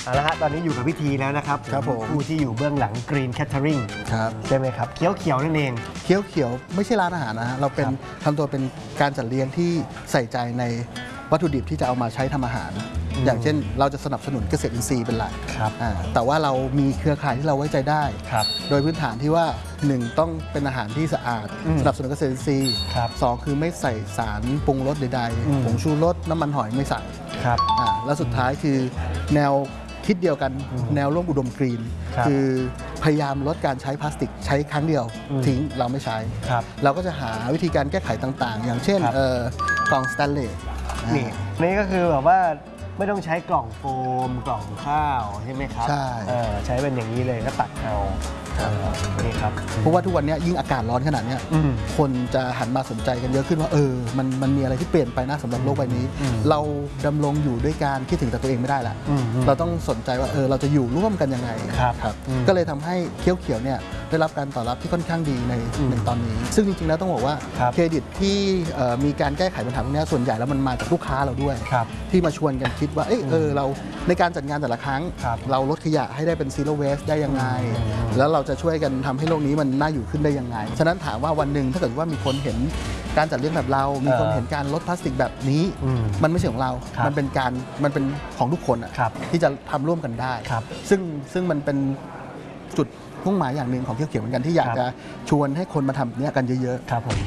เอาละฮะตอนนี้อยู่กับพิธีแล้วนะครับผู้ที่อยู่เบื้องหลัง Green Catering ใช่ไหมครับเขียวนั่นเองเขียวไม่ใช่ร้านอาหารนะฮะเราเป็นทำตัวเป็นการจัดเลี้ยงที่ใส่ใจในวัตถุดิบที่จะเอามาใช้ทำอาหารอย่างเช่นเราจะสนับสนุนเกษตรอินทรีย์เป็นหลักแต่ว่าเรามีเครือข่ายที่เราไว้ใจได้โดยพื้นฐานที่ว่า1ต้องเป็นอาหารที่สะอาดสนับสนุนเกษตรอินทรีย์2คือไม่ใส่สารปรุงรสใดๆผงชูรสน้ำมันหอยไม่ใส่แล้วสุดท้ายคือแนวคิดเดียวกันแนวร่วมอุดมกรีนคือพยายามลดการใช้พลาสติกใช้ครั้งเดียวทิ้งเราไม่ใช้เราก็จะหาวิธีการแก้ไขต่างๆอย่างเช่นกล่องสแตนเลสนี่ก็คือแบบว่าไม่ต้องใช้กล่องโฟมกล่องข้าวใช่ไหมครับใช้เป็นอย่างนี้เลยก็ตักเอานี่ครับเพราะว่าทุกวันนี้ยิ่งอากาศร้อนขนาดนี้คนจะหันมาสนใจกันเยอะขึ้นว่ามันมีอะไรที่เปลี่ยนไปนะสำหรับโลกใบนี้เราดำรงอยู่ด้วยการคิดถึงแต่ตัวเองไม่ได้ละเราต้องสนใจว่าเราจะอยู่ร่วมกันยังไงครับก็เลยทำให้เขียวเนี่ยได้รับการตอบรับที่ค่อนข้างดีในตอนนี้ซึ่งจริงๆแล้วต้องบอกว่าเครดิตที่มีการแก้ไขปัญหาพวกนี้ส่วนใหญ่แล้วมันมาจากลูกค้าเราด้วยที่มาชวนกันคิดว่าเราในการจัดงานแต่ละครั้งเราลดขยะให้ได้เป็น zero waste ได้ยังไงแล้วเราจะช่วยกันทำให้โลกนี้มันน่าอยู่ขึ้นได้ยังไงฉะนั้นถามว่าวันหนึ่งถ้าเกิดว่ามีคนเห็นการจัดเลี้ยงแบบเรามีคนเห็นการลดพลาสติกแบบนี้มันไม่ใช่ของเรามันเป็นของทุกคนที่จะทำร่วมกันได้ซึ่งมันเป็นจุดมุ่งหมายอย่างหนึ่งของเขียวเหมือนกันที่อยากจะชวนให้คนมาทำเนี้ยกันเยอะๆครับผม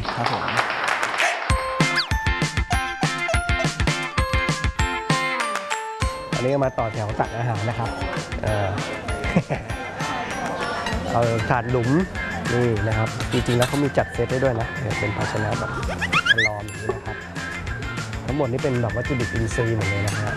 อันนี้ก็มาต่อแถวตักอาหารนะครับเอาถาดหลุมนี่นะครับจริงๆแล้วเขามีจัดเซตให้ด้วยนะเป็นภาชนะแบบฉลอมอย่างนี้นะครับทั้งหมดนี้เป็นแบบวัตถุดิบอินทรีย์หมดเลยนะฮะ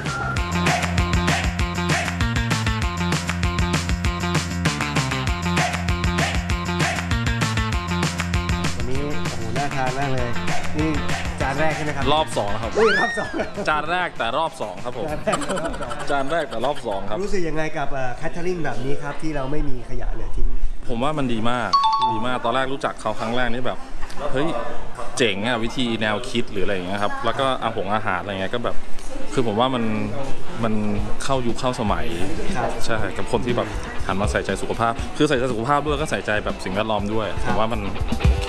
วันนี้โอ้โหน่าทานมากเลยนี่จานแรกใช่ไหมครับรอบ2ครับรอบ2 จานแรกแต่รอบ2ครับผมจานแรกแต่รอบ2ครับรู้สึกยังไงกับแคทเทอริงแบบนี้ครับที่เราไม่มีขยะเหลือทิ้งผมว่ามันดีมากตอนแรกรู้จักเขาครั้งแรกนี่แบบเฮ้ยเจ๋งอะวิธีแนวคิดหรืออะไรอย่างเงี้ยครับแล้วก็อาหารอะไรเงี้ยก็แบบคือผมว่ามันเข้ายุคเข้าสมัยใช่กับคนที่แบบหันมาใส่ใจสุขภาพคือใส่ใจสุขภาพด้วยก็ใส่ใจแบบสิ่งแวดล้อมด้วยผมว่ามัน